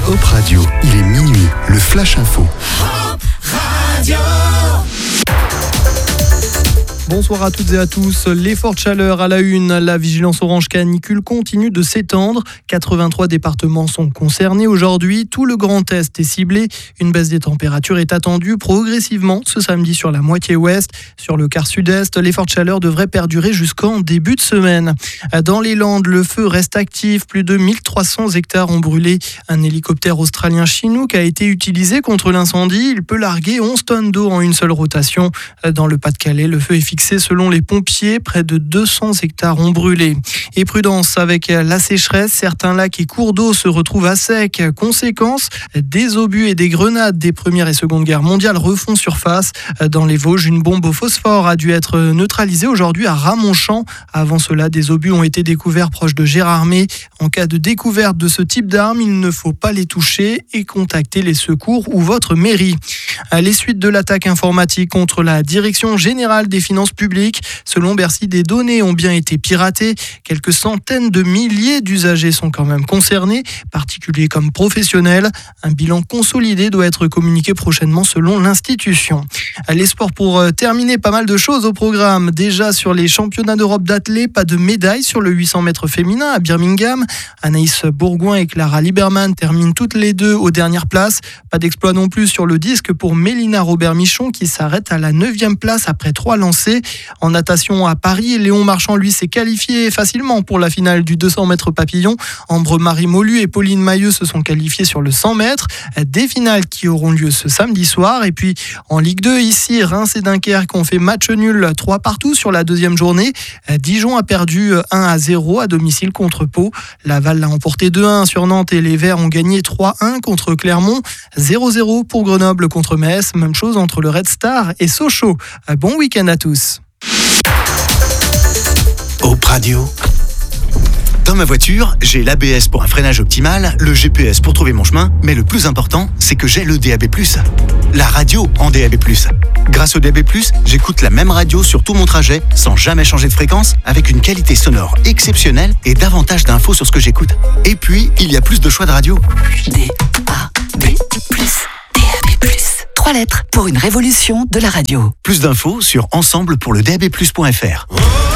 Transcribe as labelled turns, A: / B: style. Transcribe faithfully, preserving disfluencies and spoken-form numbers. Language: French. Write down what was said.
A: Hop Radio, il est minuit, le Flash Info.
B: Hop Radio.
C: Bonsoir à toutes et à tous. Les fortes chaleurs à la une. La vigilance orange canicule continue de s'étendre. quatre-vingt-trois départements sont concernés aujourd'hui. Tout le Grand Est est ciblé. Une baisse des températures est attendue progressivement ce samedi sur la moitié ouest. Sur le quart sud-est, les fortes chaleurs devraient perdurer jusqu'en début de semaine. Dans les Landes, le feu reste actif. Plus de mille trois cents hectares ont brûlé. Un hélicoptère australien Chinook a été utilisé contre l'incendie. Il peut larguer onze tonnes d'eau en une seule rotation. Dans le Pas-de-Calais, le feu est fixé selon les pompiers, près de deux cents hectares ont brûlé. Et prudence avec la sécheresse, certains lacs et cours d'eau se retrouvent à sec. Conséquence, des obus et des grenades des Première et Seconde Guerres mondiales refont surface. Dans les Vosges, une bombe au phosphore a dû être neutralisée aujourd'hui à Ramonchamp. Avant cela, des obus ont été découverts proches de Gérardmer. En cas de découverte de ce type d'armes, il ne faut pas les toucher et contacter les secours ou votre mairie. Les suites de l'attaque informatique contre la Direction générale des finances publiques. Selon Bercy, des données ont bien été piratées. Quelques centaines de milliers d'usagers sont quand même concernés, particuliers comme professionnels. Un bilan consolidé doit être communiqué prochainement selon l'institution. Les sports pour terminer, pas mal de choses au programme. Déjà sur les championnats d'Europe d'athlé, pas de médaille sur le huit cents mètres féminin à Birmingham. Anaïs Bourgoin et Clara Liberman terminent toutes les deux aux dernières places. Pas d'exploit non plus sur le disque pour Mélina Robert-Michon qui s'arrête à la neuvième place après trois lancers. En natation à Paris, Léon Marchand, lui, s'est qualifié facilement pour la finale du deux cents mètres papillon. Ambre-Marie Molu et Pauline Mailleux se sont qualifiées sur le cent mètres. Des finales qui auront lieu ce samedi soir. Et puis en Ligue deux, ici, Reims et Dunkerque ont fait match nul trois partout sur la deuxième journée. Dijon a perdu un à zéro à domicile contre Pau. Laval l'a emporté deux à un sur Nantes et les Verts ont gagné trois à un contre Clermont. zéro zéro pour Grenoble contre Metz. Même chose entre le Red Star et Sochaux. Bon week-end à tous.
D: Hop Radio. Dans ma voiture, j'ai l'A B S pour un freinage optimal, le G P S pour trouver mon chemin, mais le plus important, c'est que j'ai le D A B plus. La radio en D A B plus. Grâce au D A B plus, j'écoute la même radio sur tout mon trajet, sans jamais changer de fréquence, avec une qualité sonore exceptionnelle et davantage d'infos sur ce que j'écoute. Et puis, il y a plus de choix de radio.
E: D A B plus. D A B plus. Trois lettres pour une révolution de la radio.
D: Plus d'infos sur ensemble pour le D A B plus point F R.